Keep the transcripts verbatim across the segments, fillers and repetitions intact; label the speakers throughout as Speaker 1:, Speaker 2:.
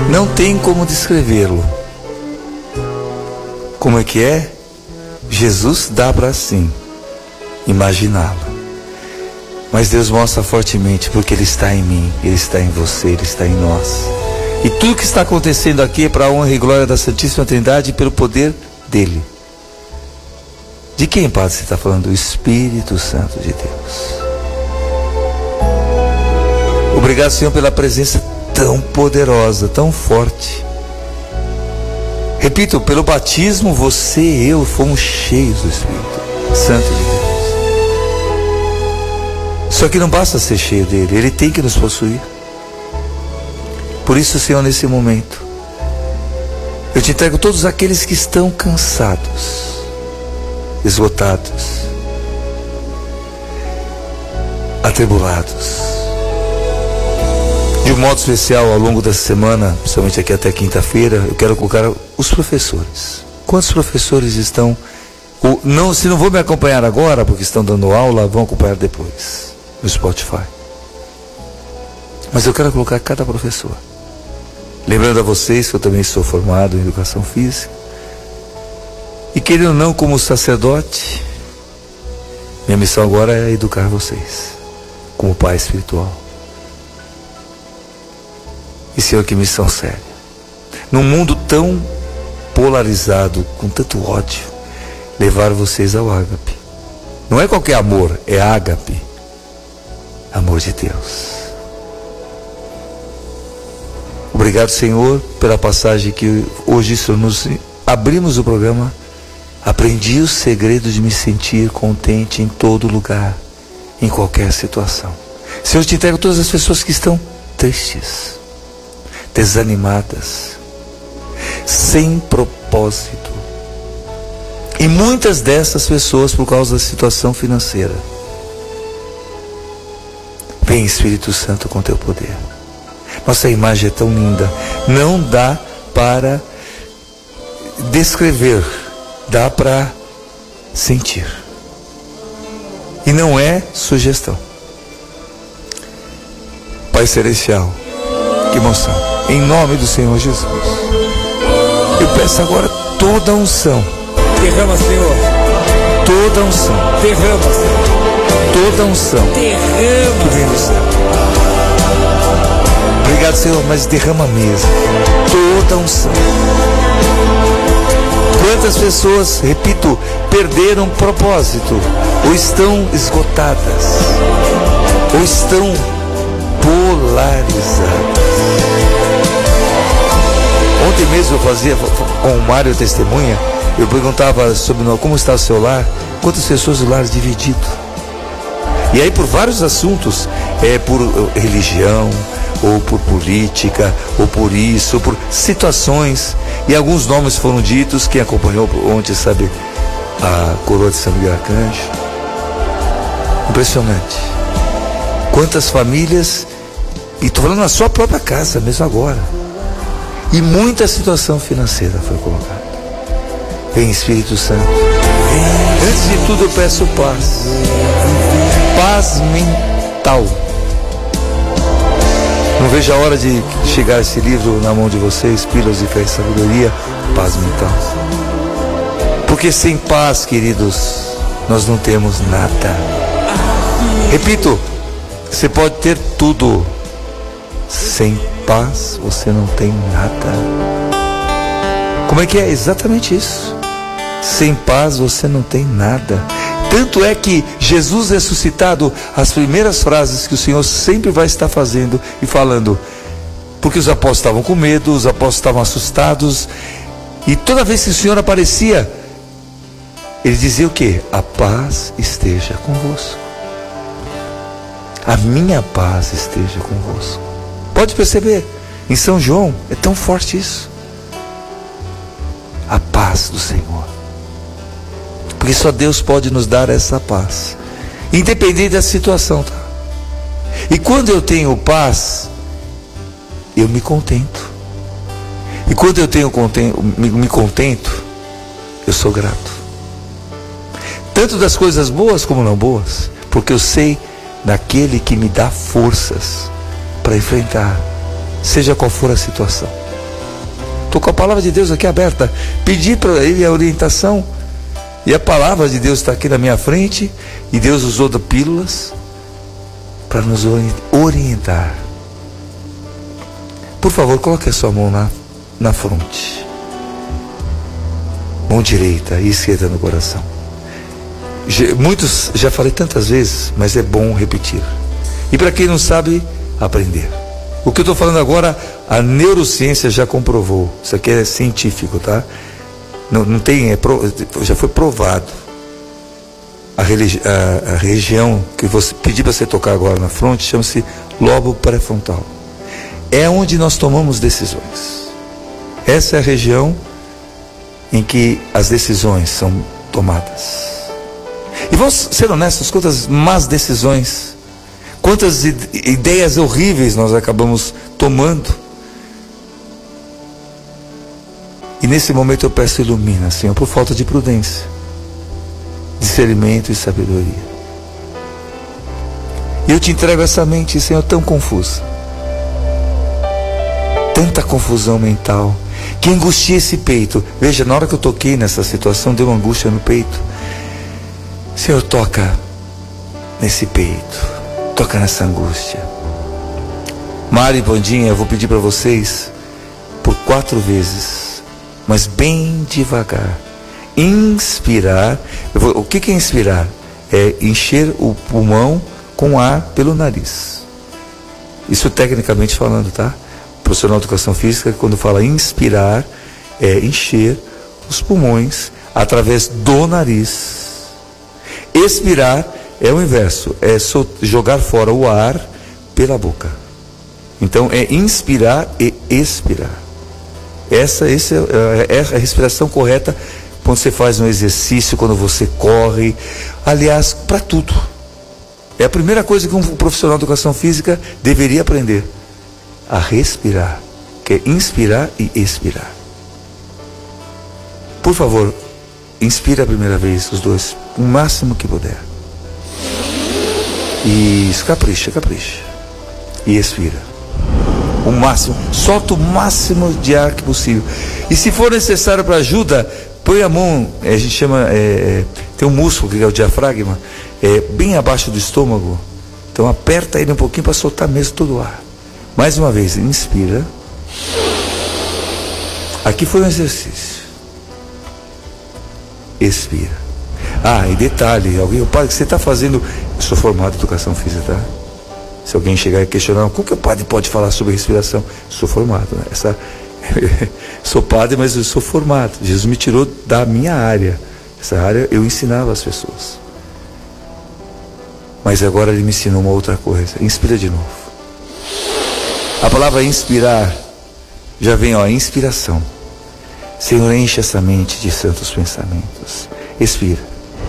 Speaker 1: Não tem como descrevê-lo. Como é que é? Jesus dá para sim imaginá-lo. Mas Deus mostra fortemente, porque Ele está em mim, Ele está em você, Ele está em nós. E tudo que está acontecendo aqui é para a honra e glória da Santíssima Trindade e pelo poder dEle. De quem, Padre, você está falando? Do Espírito Santo de Deus. Obrigado, Senhor, pela presença tão poderosa, tão forte. Repito, pelo batismo, você e eu fomos cheios do Espírito Santo de Deus. Só que não basta ser cheio dele, ele tem que nos possuir. Por isso, Senhor, nesse momento, eu te entrego todos aqueles que estão cansados, esgotados, atribulados. De um modo especial, ao longo dessa semana, principalmente aqui até quinta-feira, eu quero colocar os professores. Quantos professores estão... Ou, não, se não vou me acompanhar agora, porque estão dando aula, vão acompanhar depois, no Spotify. Mas eu quero colocar cada professor. Lembrando a vocês que eu também sou formado em Educação Física. E querendo ou não, como sacerdote, minha missão agora é educar vocês, como pai espiritual. E, Senhor, que missão séria. Num mundo tão polarizado, com tanto ódio, levar vocês ao ágape. Não é qualquer amor, é ágape. Amor de Deus. Obrigado, Senhor, pela passagem que hoje isso nos abrimos o programa. Aprendi o segredo de me sentir contente em todo lugar, em qualquer situação. Senhor, te entrego todas as pessoas que estão tristes, desanimadas, sem propósito. E muitas dessas pessoas por causa da situação financeira. Vem, Espírito Santo, com teu poder. Nossa imagem é tão linda, não dá para descrever, dá para sentir. E não é sugestão. Pai Celestial, que emoção. Em nome do Senhor Jesus, eu peço agora toda a unção.
Speaker 2: Derrama, Senhor.
Speaker 1: Toda a unção.
Speaker 2: Derrama, Senhor.
Speaker 1: Toda a unção.
Speaker 2: Derrama.
Speaker 1: Que vem do céu. Obrigado, Senhor, mas derrama mesmo. Toda a unção. Quantas pessoas, repito, perderam propósito, ou estão esgotadas, ou estão polarizadas. Ontem mesmo eu fazia com o Mário testemunha, eu perguntava sobre como está o seu lar, quantas pessoas do lar dividido. E aí por vários assuntos, é por religião, ou por política, ou por isso, ou por situações, e alguns nomes foram ditos. Quem acompanhou ontem sabe a coroa de São Miguel Arcanjo. Impressionante. Quantas famílias, e estou falando na sua própria casa, mesmo agora. E muita situação financeira foi colocada. Vem, Espírito Santo. Vem. Antes de tudo eu peço paz. Paz mental. Não vejo a hora de chegar esse livro na mão de vocês, Pílulas de Fé e Sabedoria, Paz Mental. Porque sem paz, queridos, nós não temos nada. Repito, você pode ter tudo. Sem paz, você não tem nada. Como é que é? Exatamente isso. Sem paz, você não tem nada. Tanto é que Jesus ressuscitado, as primeiras frases que o Senhor sempre vai estar fazendo e falando, porque os apóstolos estavam com medo, os apóstolos estavam assustados, e toda vez que o Senhor aparecia, ele dizia o quê? A paz esteja convosco. A minha paz esteja convosco. Pode perceber, em São João é tão forte isso. A paz do Senhor. Porque só Deus pode nos dar essa paz, independente da situação, tá? E quando eu tenho paz, eu me contento. E quando eu tenho contento, me, me contento, eu sou grato. Tanto das coisas boas como não boas, porque eu sei daquele que me dá forças para enfrentar, seja qual for a situação. Estou com a palavra de Deus aqui aberta. Pedi para ele a orientação. E a palavra de Deus está aqui na minha frente. E Deus usou de pílulas para nos orientar. Por favor, coloque a sua mão na, na fronte. Mão direita e esquerda no coração. Muitos, já falei tantas vezes, mas é bom repetir. E para quem não sabe, aprender. O que eu estou falando agora, a neurociência já comprovou. Isso aqui é científico, tá? Não, não tem, é, já foi provado. A, religi, a, a região que você pedir para você tocar agora na fronte chama-se lobo pré-frontal. É onde nós tomamos decisões. Essa é a região em que as decisões são tomadas. E vamos ser honestos, quantas más decisões, quantas ideias horríveis nós acabamos tomando. E nesse momento eu peço, ilumina, Senhor, por falta de prudência, discernimento e sabedoria. E eu te entrego essa mente, Senhor, tão confusa, tanta confusão mental, que angustia esse peito. Veja, na hora que eu toquei nessa situação, deu uma angústia no peito. Senhor, toca nesse peito, toca nessa angústia. Mari e Vandinha, eu vou pedir para vocês por quatro vezes, mas bem devagar. Inspirar. Eu vou, o que que é inspirar? É encher o pulmão com ar pelo nariz. Isso tecnicamente falando, tá? O profissional de educação física, quando fala inspirar, é encher os pulmões através do nariz. Expirar é o inverso, é jogar fora o ar pela boca. Então é inspirar e expirar. Essa, essa é a respiração correta quando você faz um exercício, quando você corre, aliás, para tudo. É a primeira coisa que um profissional de educação física deveria aprender, a respirar, que é inspirar e expirar. Por favor, inspira a primeira vez, os dois, o máximo que puder. Isso, capricha, capricha. E expira. O máximo, solta o máximo de ar que possível. E se for necessário para ajuda, põe a mão, a gente chama, é, tem um músculo que é o diafragma, é, bem abaixo do estômago. Então aperta ele um pouquinho para soltar mesmo todo o ar. Mais uma vez, inspira. Aqui foi um exercício. Expira. Ah, e detalhe, alguém, o padre, que você está fazendo, eu sou formado em educação física, tá? Se alguém chegar e questionar, como que o padre pode falar sobre respiração? Sou formado, né? Essa, sou padre, mas eu sou formado. Jesus me tirou da minha área. Essa área eu ensinava as pessoas. Mas agora ele me ensinou uma outra coisa. Inspira de novo. A palavra inspirar já vem, ó, inspiração. Senhor, enche essa mente de santos pensamentos. Expira.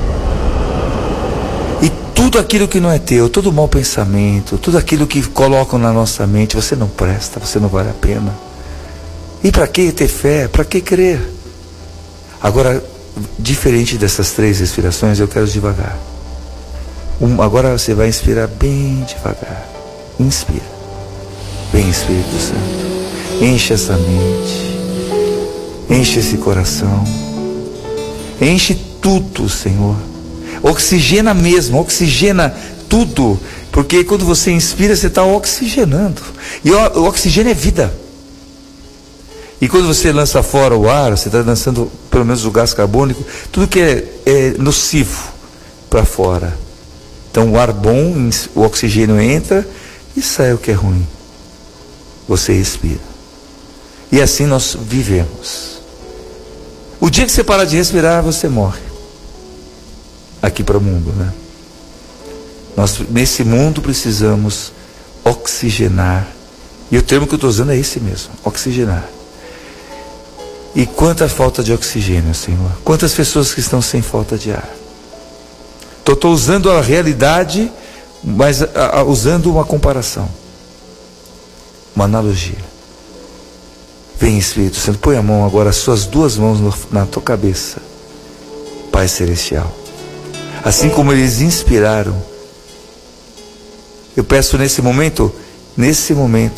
Speaker 1: E tudo aquilo que não é teu, todo mau pensamento, tudo aquilo que colocam na nossa mente, você não presta, você não vale a pena. E para que ter fé? Para que crer? Agora, diferente dessas três respirações, eu quero devagar. Um, agora você vai inspirar bem devagar. Inspira. Vem, Espírito Santo. Enche essa mente. Enche esse coração. Enche tudo, Senhor. Oxigena mesmo, oxigena tudo. Porque quando você inspira, você está oxigenando. E o, o oxigênio é vida. E quando você lança fora o ar, você está lançando pelo menos o gás carbônico, tudo que é, é nocivo para fora. Então o ar bom, o oxigênio entra e sai o que é ruim. Você respira. E assim nós vivemos. O dia que você parar de respirar, você morre. Aqui para o mundo, né? Nós nesse mundo precisamos oxigenar. E o termo que eu estou usando é esse mesmo, oxigenar. E quanta falta de oxigênio, Senhor. Quantas pessoas que estão sem falta de ar. Estou usando a realidade, mas a, a, usando uma comparação. Uma analogia. Vem, Espírito Santo, põe a mão agora, as suas duas mãos no, na tua cabeça. Pai Celestial. Assim como eles inspiraram, eu peço nesse momento, nesse momento,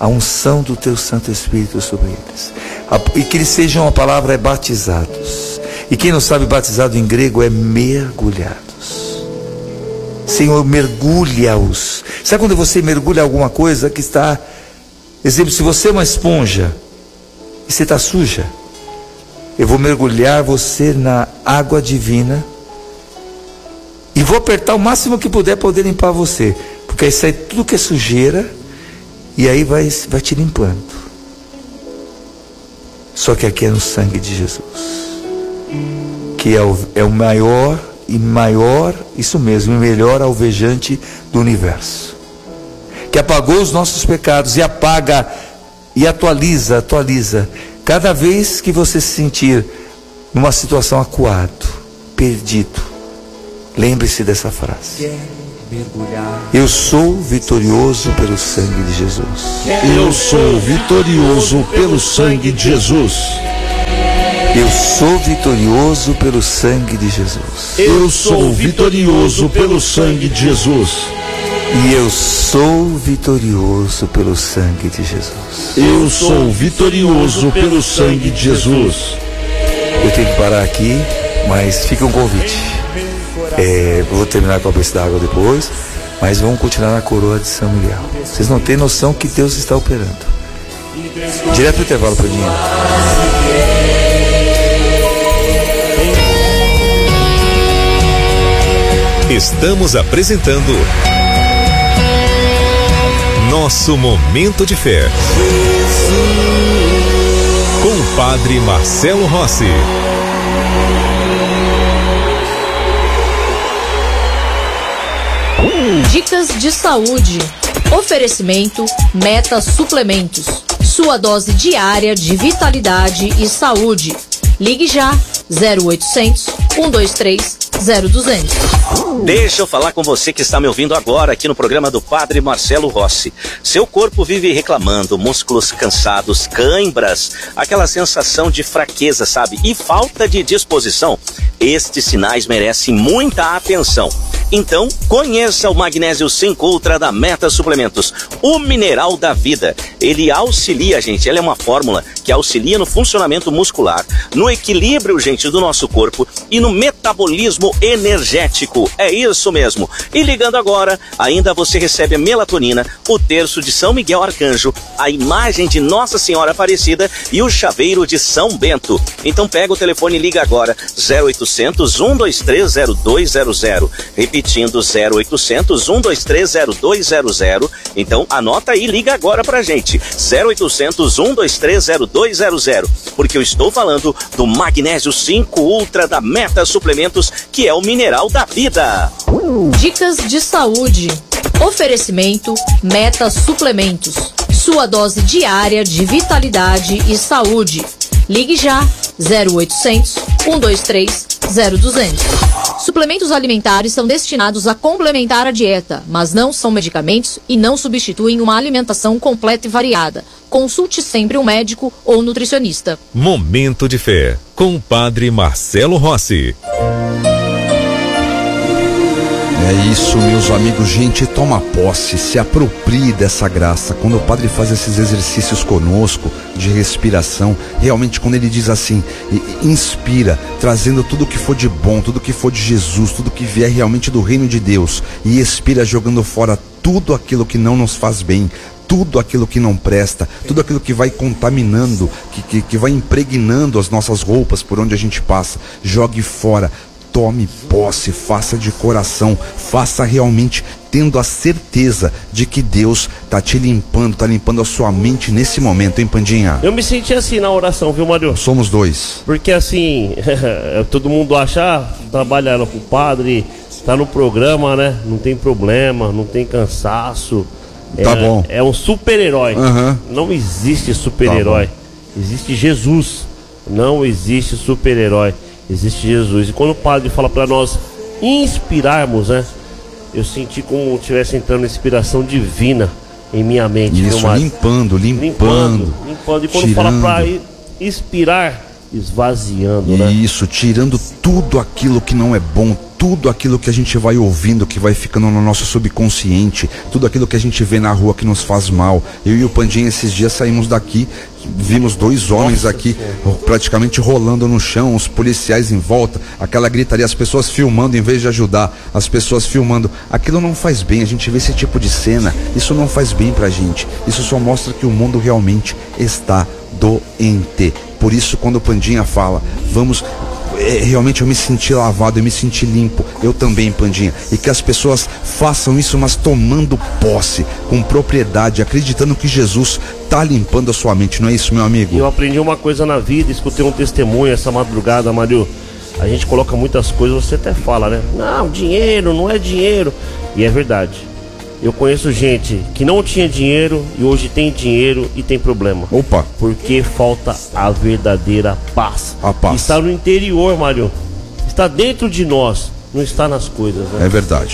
Speaker 1: a unção do teu Santo Espírito sobre eles. E que eles sejam, a palavra é batizados. E quem não sabe, batizado em grego é mergulhados. Senhor, mergulha-os. Sabe quando você mergulha alguma coisa que está... Exemplo, se você é uma esponja e você está suja, eu vou mergulhar você na água divina e vou apertar o máximo que puder para poder limpar você, porque aí sai tudo que é sujeira e aí vai, vai te limpando. Só que aqui é no sangue de Jesus, que é o, é o maior e maior, isso mesmo, e melhor alvejante do universo, que apagou os nossos pecados e apaga e atualiza, atualiza. Cada vez que você se sentir numa situação acuado, perdido, lembre-se dessa frase: eu sou vitorioso pelo sangue de Jesus.
Speaker 3: Eu sou vitorioso pelo sangue de Jesus.
Speaker 1: Eu sou vitorioso pelo sangue de Jesus.
Speaker 3: Eu sou vitorioso pelo sangue de Jesus.
Speaker 1: E eu sou vitorioso pelo sangue de Jesus.
Speaker 3: Eu sou vitorioso pelo sangue de Jesus.
Speaker 1: Eu tenho que parar aqui, mas fica um convite. É, eu vou terminar com a besta d'água depois, mas vamos continuar na coroa de São Miguel. Vocês não têm noção que Deus está operando. Direto do intervalo para o dinheiro.
Speaker 4: Estamos apresentando Nosso Momento de Fé, com o Padre Marcelo Rossi.
Speaker 5: Dicas de saúde. Oferecimento Meta Suplementos. Sua dose diária de vitalidade e saúde. Ligue já zero oitocentos, um dois três, zero duzentos.
Speaker 6: Deixa eu falar com você que está me ouvindo agora aqui no programa do Padre Marcelo Rossi. Seu corpo vive reclamando, músculos cansados, cãibras, aquela sensação de fraqueza, sabe? E falta de disposição. Estes sinais merecem muita atenção. Então, conheça o Magnésio cinco Ultra da Meta Suplementos, o mineral da vida. Ele auxilia, gente, ela é uma fórmula que auxilia no funcionamento muscular, no equilíbrio, gente, do nosso corpo e no metabolismo energético. É isso mesmo. E ligando agora, ainda você recebe a melatonina, o terço de São Miguel Arcanjo, a imagem de Nossa Senhora Aparecida e o chaveiro de São Bento. Então pega o telefone e liga agora, zero oitocentos, um dois três, zero dois zero zero. Repetindo, zero oitocentos, um dois três, zero dois zero zero. Então anota aí, liga agora pra gente, zero oitocentos, um dois três, zero dois zero zero. Porque eu estou falando do Magnésio cinco Ultra da Meta Suplementos, que é o mineral da vida.
Speaker 5: Dicas de saúde. Oferecimento Meta Suplementos. Sua dose diária de vitalidade e saúde. Ligue já zero oitocentos, um dois três, zero duzentos. Suplementos alimentares são destinados a complementar a dieta, mas não são medicamentos e não substituem uma alimentação completa e variada. Consulte sempre um médico ou nutricionista.
Speaker 4: Momento de Fé, com o Padre Marcelo Rossi.
Speaker 3: É isso, meus amigos. Gente, toma posse, se aproprie dessa graça. Quando o Padre faz esses exercícios conosco de respiração, realmente quando ele diz assim, inspira, trazendo tudo que for de bom, tudo que for de Jesus, tudo que vier realmente do reino de Deus, e expira jogando fora tudo aquilo que não nos faz bem, tudo aquilo que não presta, tudo aquilo que vai contaminando, que, que, que vai impregnando as nossas roupas por onde a gente passa. Jogue fora. Tome posse, faça de coração, faça realmente tendo a certeza de que Deus está te limpando, está limpando a sua mente nesse momento, hein, Pandinha?
Speaker 7: Eu me senti assim na oração, viu, Mário?
Speaker 3: Somos dois.
Speaker 7: Porque assim, todo mundo acha, ah, trabalhando com o padre, tá no programa, né? Não tem problema, não tem cansaço.
Speaker 3: Tá
Speaker 7: é,
Speaker 3: bom.
Speaker 7: É um super-herói.
Speaker 3: Uhum.
Speaker 7: Não existe super-herói.
Speaker 3: Tá,
Speaker 7: existe Jesus. Não existe super-herói. Existe Jesus. E quando o padre fala para nós inspirarmos, né? Eu senti como se estivesse entrando inspiração divina em minha mente.
Speaker 3: Isso,
Speaker 7: viu,
Speaker 3: limpando, limpando,
Speaker 7: limpando, limpando. E quando
Speaker 3: tirando.
Speaker 7: fala para inspirar, esvaziando, né?
Speaker 3: Isso, tirando tudo aquilo que não é bom, tudo aquilo que a gente vai ouvindo, que vai ficando no nosso subconsciente, tudo aquilo que a gente vê na rua que nos faz mal. Eu e o Pandinha esses dias saímos daqui, vimos dois homens aqui praticamente rolando no chão, os policiais em volta, aquela gritaria, as pessoas filmando em vez de ajudar, as pessoas filmando. Aquilo não faz bem, a gente vê esse tipo de cena, isso não faz bem pra gente, isso só mostra que o mundo realmente está doente. Por isso, quando o Pandinha fala, vamos... É, realmente eu me senti lavado, eu me senti limpo, eu também, Pandinha, e que as pessoas façam isso, mas tomando posse, com propriedade, acreditando que Jesus está limpando a sua mente, não é isso, meu amigo?
Speaker 7: Eu aprendi uma coisa na vida, escutei um testemunho essa madrugada, Mário. A gente coloca muitas coisas, você até fala, né? Não, dinheiro, não é dinheiro. E é verdade. Eu conheço gente que não tinha dinheiro e hoje tem dinheiro e tem problema.
Speaker 3: Opa!
Speaker 7: Porque falta a verdadeira paz.
Speaker 3: A paz.
Speaker 7: Está no interior, Mário. Está dentro de nós, não está nas coisas, né?
Speaker 3: É verdade.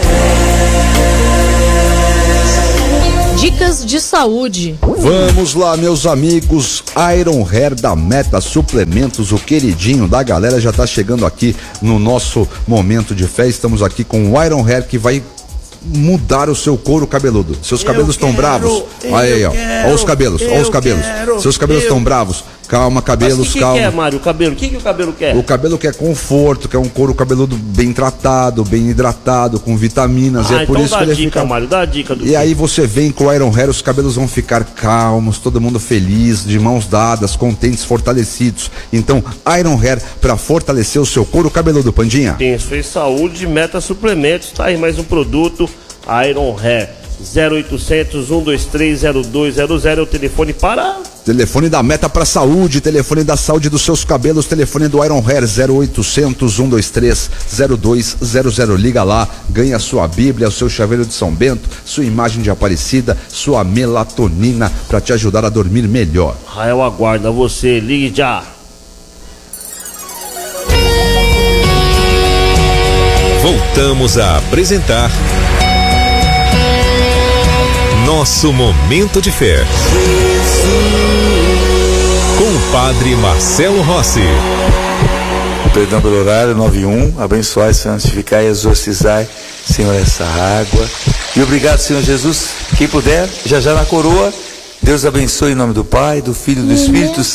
Speaker 5: Dicas de saúde.
Speaker 3: Vamos lá, meus amigos. Iron Hair da Meta Suplementos, o queridinho da galera, já tá chegando aqui no nosso momento de fé. Estamos aqui com o Iron Hair, que vai mudar o seu couro cabeludo. Seus cabelos estão bravos? Aí, aí, ó. Olha os cabelos, olha os cabelos.
Speaker 7: Quero,
Speaker 3: Seus cabelos estão bravos? Calma, cabelos,
Speaker 7: Mas que
Speaker 3: calma.
Speaker 7: que quer, Mário, o cabelo? O que, que o cabelo quer?
Speaker 3: O cabelo quer conforto, quer um couro cabeludo bem tratado, bem hidratado, com vitaminas.
Speaker 7: Ah,
Speaker 3: e é por
Speaker 7: então
Speaker 3: isso
Speaker 7: dá
Speaker 3: que ele
Speaker 7: a dica,
Speaker 3: fica...
Speaker 7: Mário, dá a dica do
Speaker 3: E
Speaker 7: que?
Speaker 3: aí você vem com o Iron Hair, os cabelos vão ficar calmos, todo mundo feliz, de mãos dadas, contentes, fortalecidos. Então, Iron Hair para fortalecer o seu couro cabeludo, Pandinha.
Speaker 7: Penso em saúde, Meta Suplementos, tá aí mais um produto, Iron Hair. zero oitocentos, um dois três, zero dois zero zero é o telefone para...
Speaker 3: Telefone da Meta para saúde, telefone da saúde dos seus cabelos, telefone do Iron Hair, zero oitocentos, um dois três, zero dois zero zero. Liga lá, ganha sua Bíblia, o seu chaveiro de São Bento, sua imagem de Aparecida, sua melatonina para te ajudar a dormir melhor.
Speaker 7: Rael aguarda você, ligue já.
Speaker 4: Voltamos a apresentar Nosso Momento de Fé, com o Padre Marcelo Rossi.
Speaker 1: Perdão pelo horário, nove e um. Abençoai, santificai e exorcizai, Senhor, essa água. E obrigado, Senhor Jesus. Quem puder, já já na coroa. Deus abençoe em nome do Pai, do Filho e do Espírito Santo.